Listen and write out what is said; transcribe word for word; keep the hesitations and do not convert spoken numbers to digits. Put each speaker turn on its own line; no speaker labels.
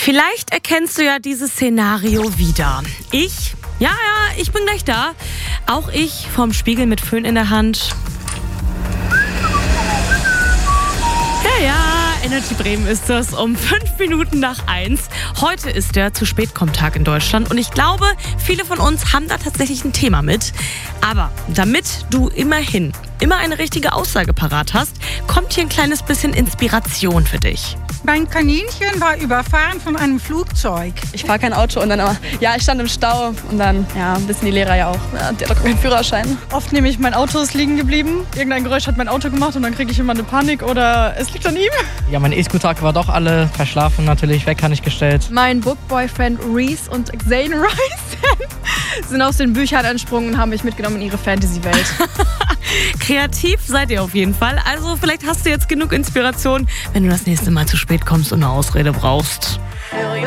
Vielleicht erkennst du ja dieses Szenario wieder. Ich, ja, ja, ich bin gleich da. Auch ich vorm Spiegel mit Föhn in der Hand. Ja, ja, Energy Bremen ist das um fünf Minuten nach eins. Heute ist der Zu-Spät-Kommt-Tag in Deutschland und ich glaube, viele von uns haben da tatsächlich ein Thema mit. Aber damit du immerhin immer eine richtige Aussage parat hast, kommt hier ein kleines bisschen Inspiration für dich.
Mein Kaninchen war überfahren von einem Flugzeug.
Ich fahre kein Auto und dann aber, ja, ich stand im Stau und dann, ja, wissen die Lehrer ja auch. Ja, der hat doch keinen Führerschein.
Oft nehme ich, mein Auto ist liegen geblieben. Irgendein Geräusch hat mein Auto gemacht und dann kriege ich immer eine Panik oder es liegt an ihm.
Ja, mein E-Scooter war doch alle verschlafen, natürlich weg, kann ich gestellt.
Mein Book-Boyfriend Reese und Zane Rice sind aus den Büchern entsprungen und haben mich mitgenommen in ihre Fantasy-Welt.
Kreativ seid ihr auf jeden Fall. Also vielleicht hast du jetzt genug Inspiration, wenn du das nächste Mal zu spät kommst und eine Ausrede brauchst.